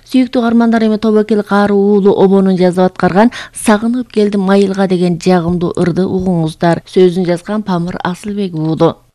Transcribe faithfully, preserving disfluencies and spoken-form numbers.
Сүйүктүү каармандар эми тобокел кары уулу обонун жазып аткарган "Сагынып келдим майылга" деген жагымдуу ырды угуңуздар. Сөзүн жазган Памыр Асылбек уулу.